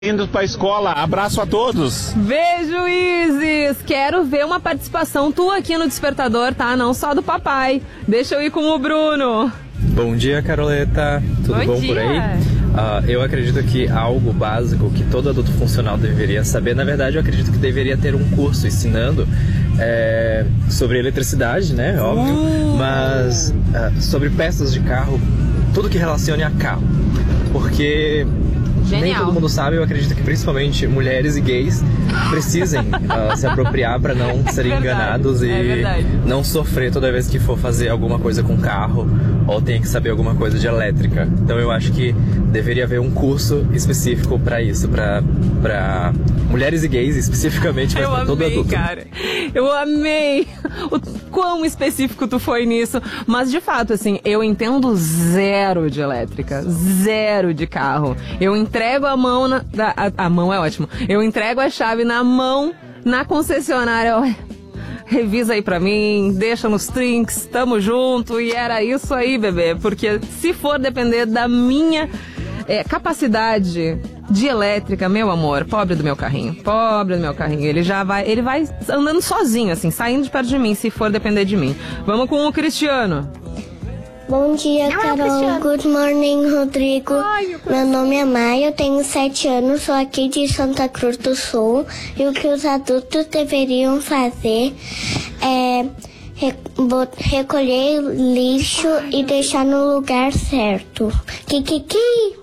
Indo pra escola, abraço a todos. Beijo, Isis. Quero ver uma participação tua aqui no Despertador, tá? Não só do papai. Deixa eu ir com o Bruno. Bom dia, Caroleta. Tudo bom por aí? Eu acredito que algo básico que todo adulto funcional deveria saber, na verdade eu acredito que deveria ter um curso ensinando sobre eletricidade, né? Óbvio. Mas sobre peças de carro, tudo que relacione a carro. Porque... Genial. Nem todo mundo sabe, eu acredito que principalmente mulheres e gays precisem se apropriar para não serem enganados e não sofrer toda vez que for fazer alguma coisa com carro ou tenha que saber alguma coisa de elétrica. Então eu acho que deveria haver um curso específico para isso, para mulheres e gays especificamente, mas para todo adulto. Cara. Eu amei o quão específico tu foi nisso, mas de fato, assim, eu entendo zero de elétrica, zero de carro. Eu entrego a mão a mão é ótimo. Eu entrego a chave na mão na concessionária. Olha, revisa aí pra mim, deixa nos trinks, tamo junto. E era isso aí, bebê. Porque se for depender da minha capacidade de elétrica, meu amor, pobre do meu carrinho. Ele vai andando sozinho, assim, saindo de perto de mim, se for depender de mim. Vamos com o Cristiano. Bom dia, Carol. Good morning, Rodrigo. Meu nome é Maia, eu tenho 7 anos, sou aqui de Santa Cruz do Sul. E o que os adultos deveriam fazer é recolher lixo e deixar no lugar certo. Kikiki!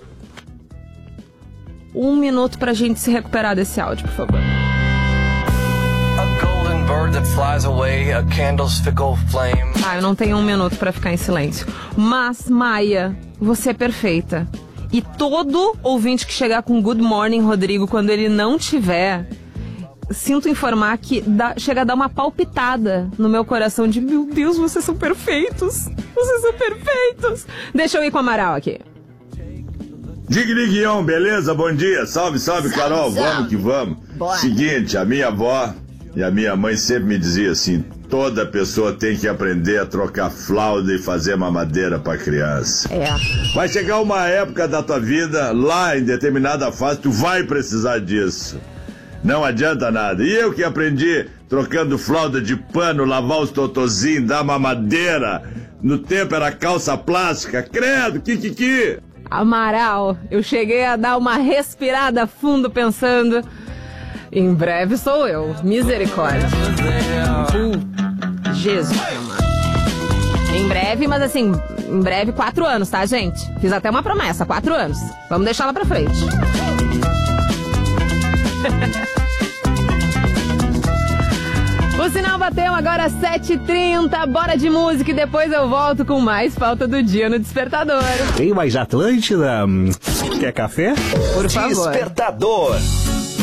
1 minuto pra gente se recuperar desse áudio, por favor. Eu não tenho 1 minuto pra ficar em silêncio. Mas, Maia, você é perfeita. E todo ouvinte que chegar com Good Morning, Rodrigo, quando ele não tiver, sinto informar que chega a dar uma palpitada no meu coração de, meu Deus, vocês são perfeitos. Vocês são perfeitos. Deixa eu ir com o Amaral aqui. Dig-dig-ion, beleza? Bom dia. Salve, salve, Carol. Vamos que vamos. Bora. Seguinte, a minha avó e a minha mãe sempre me diziam assim: toda pessoa tem que aprender a trocar fralda e fazer mamadeira pra criança. Vai chegar uma época da tua vida, lá em determinada fase, tu vai precisar disso. Não adianta nada. E eu que aprendi trocando fralda de pano, lavar os totozinhos, dar mamadeira. No tempo era calça plástica. Credo, kikiki. Amaral, eu cheguei a dar uma respirada fundo pensando, em breve sou eu, misericórdia. Jesus, amado. Em breve, mas assim, em breve 4 anos, tá, gente? Fiz até uma promessa, 4 anos. Vamos deixar lá pra frente. O sinal bateu, agora 7h30, bora de música e depois eu volto com mais pauta do dia no Despertador. Tem mais Atlântida? Quer café? Por favor. Despertador.